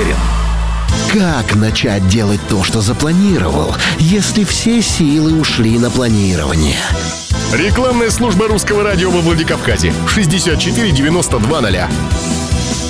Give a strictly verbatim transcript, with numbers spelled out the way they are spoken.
уверен. Как начать делать то, что запланировал, если все силы ушли на планирование? Рекламная служба Русского радио во Владикавказе. шестьдесят четыре девяносто два ноль.